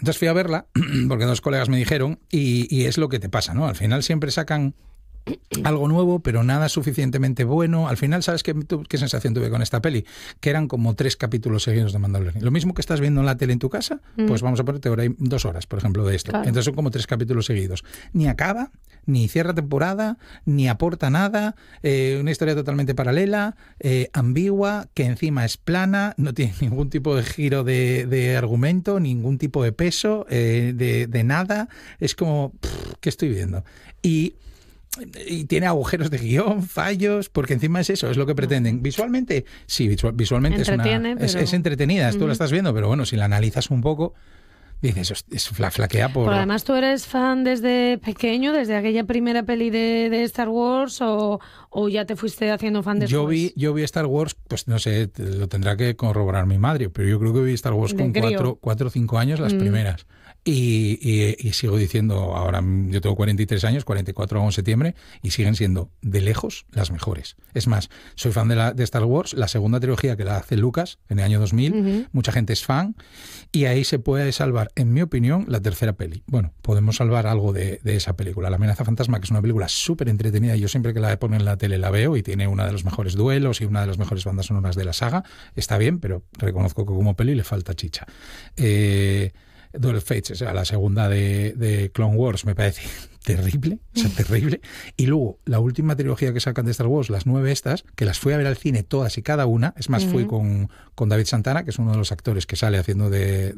Entonces fui a verla, porque 2 colegas me dijeron, y es lo que te pasa, ¿no? Al final siempre sacan algo nuevo, pero nada suficientemente bueno. Al final, ¿sabes qué sensación tuve con esta peli? Que eran como 3 capítulos seguidos de Mandalorian. Lo mismo que estás viendo en la tele en tu casa, pues vamos a ponerte ahora 2 horas, por ejemplo, de esto. Claro. Entonces son como 3 capítulos seguidos. Ni acaba, ni cierra temporada, ni aporta nada, una historia totalmente paralela, ambigua, que encima es plana, no tiene ningún tipo de giro de argumento, ningún tipo de peso, de nada. Es como, ¿qué estoy viendo? Y tiene agujeros de guión, fallos, porque encima es eso, es lo que pretenden. Visualmente, sí, visualmente es entretenida, tú la estás viendo, pero bueno, si la analizas un poco, dices, es flaquea por... Pero además tú eres fan desde pequeño, desde aquella primera peli de Star Wars, o ya te fuiste haciendo fan después. Yo vi Star Wars, pues no sé, lo tendrá que corroborar mi madre, pero yo creo que vi Star Wars con 4 o 5 años las primeras. Y sigo diciendo, ahora yo tengo 43 años, 44 hago en septiembre, y siguen siendo de lejos las mejores. Es más, soy fan de Star Wars, la segunda trilogía que la hace Lucas en el año 2000, mucha gente es fan, y ahí se puede salvar, en mi opinión, la tercera peli. Bueno, podemos salvar algo de esa película. La amenaza fantasma, que es una película súper entretenida, yo siempre que la ponen en la tele la veo, y tiene uno de los mejores duelos y una de las mejores bandas sonoras de la saga. Está bien, pero reconozco que como peli le falta chicha. Duel of Fates, o sea, la segunda de Clone Wars, me parece terrible, o sea, terrible. Y luego, la última trilogía que sacan de Star Wars, las 9 estas, que las fui a ver al cine todas y cada una, es más, fui con David Santana, que es uno de los actores que sale haciendo de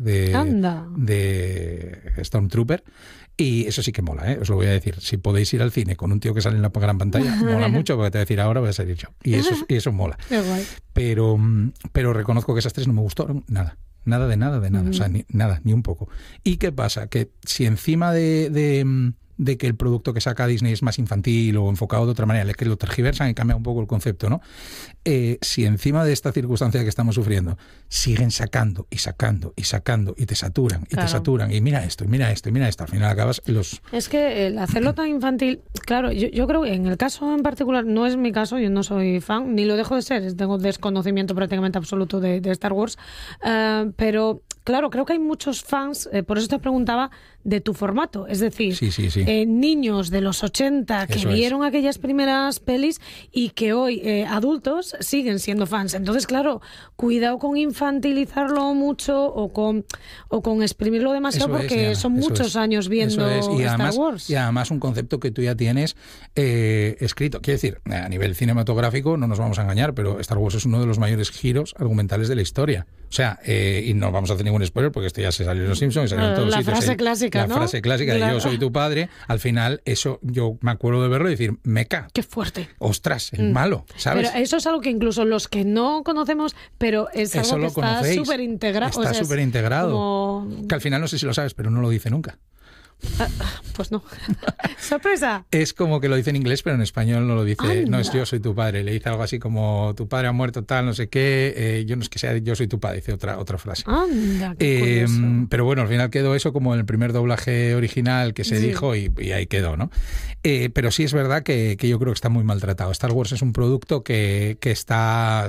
Stormtrooper, y eso sí que mola, os lo voy a decir. Si podéis ir al cine con un tío que sale en la gran pantalla, mola mucho, porque te voy a decir, ahora voy a salir yo. Y eso mola. Qué guay. Pero reconozco que esas 3 no me gustaron nada. Nada de nada, o sea, ni un poco. ¿Y qué pasa? Que si encima de que el producto que saca Disney es más infantil o enfocado de otra manera, que lo tergiversan y cambia un poco el concepto, ¿no? Si encima de esta circunstancia que estamos sufriendo siguen sacando y sacando y sacando y te saturan y te saturan y mira esto, al final acabas Es que el hacerlo tan infantil, claro, yo creo que en el caso en particular, no es mi caso, yo no soy fan, ni lo dejo de ser, tengo desconocimiento prácticamente absoluto de Star Wars, pero... Claro, creo que hay muchos fans, por eso te preguntaba, de tu formato. Es decir, niños de los 80 que vieron aquellas primeras pelis y que hoy, adultos, siguen siendo fans. Entonces, claro, cuidado con infantilizarlo mucho o con exprimirlo demasiado, porque son muchos años viendo Star Wars. Y además un concepto que tú ya tienes escrito. Quiero decir, a nivel cinematográfico, no nos vamos a engañar, pero Star Wars es uno de los mayores giros argumentales de la historia. O sea, y no vamos a hacer ningún spoiler porque esto ya se salió en Los Simpsons, se salió en todos los sitios. Frase clásica, ¿no? La frase clásica de yo soy tu padre, al final eso yo me acuerdo de verlo y decir, meca. ¡Qué fuerte! ¡Ostras, el malo! ¿Sabes? Pero eso es algo que incluso los que no conocemos, pero es algo que está súper integrado. Está súper integrado. Como... Que al final no sé si lo sabes, pero no lo dice nunca. Pues no. ¡Sorpresa! Es como que lo dice en inglés, pero en español no lo dice. Anda. No es yo soy tu padre. Le dice algo así como tu padre ha muerto, tal, no sé qué. Yo no es que sea yo soy tu padre, dice otra frase. Anda, qué pero bueno, al final quedó eso como en el primer doblaje original que se dijo y ahí quedó, ¿no? Pero sí es verdad que yo creo que está muy maltratado. Star Wars es un producto que está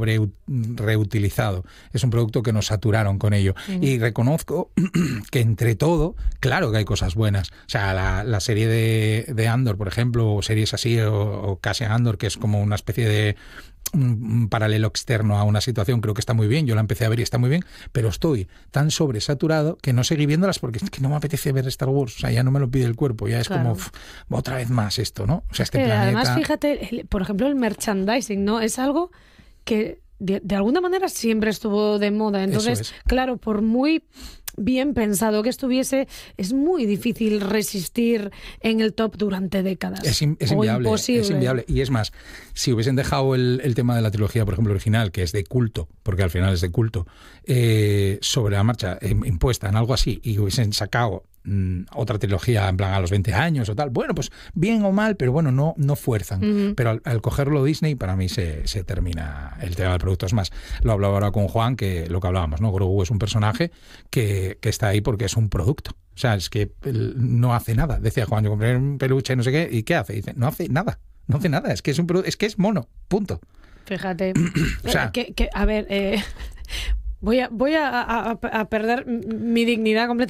reutilizado. Es un producto que nos saturaron con ello. Y reconozco que entre todo, claro que hay cosas buenas. O sea, la serie de Andor, por ejemplo, o series así, o Cassian Andor, que es como una especie de un paralelo externo a una situación, creo que está muy bien. Yo la empecé a ver y está muy bien, pero estoy tan sobresaturado que no seguí viéndolas porque es que no me apetece ver Star Wars. O sea, ya no me lo pide el cuerpo, ya es como otra vez más esto, ¿no? O sea, este planeta... Además, fíjate, por ejemplo, el merchandising, ¿no? Es algo que de alguna manera siempre estuvo de moda. Entonces, claro, por muy bien pensado que estuviese, es muy difícil resistir en el top durante décadas. Es inviable, imposible. Es inviable. Y es más, si hubiesen dejado el tema de la trilogía, por ejemplo, original, que es de culto, porque al final es de culto, sobre la marcha, impuesta en algo así, y hubiesen sacado otra trilogía en plan a los 20 años o tal, bueno, pues bien o mal, pero bueno, no fuerzan. Pero al cogerlo Disney, para mí se termina el tema del producto. Es más, lo hablaba ahora con Juan, que lo que hablábamos, ¿no? Grogu es un personaje que está ahí porque es un producto. O sea, es que no hace nada. Decía Juan, yo compré un peluche, no sé qué, ¿y qué hace? Dice, no hace nada. No hace nada, es que es mono, punto. Fíjate. O sea, a ver, voy a perder mi dignidad completamente.